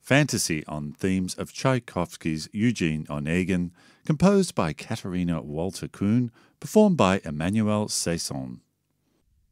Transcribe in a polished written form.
fantasy on themes of Tchaikovsky's Eugene Onegin, composed by Katharina Walter-Kuhn, performed by Emmanuel Saison.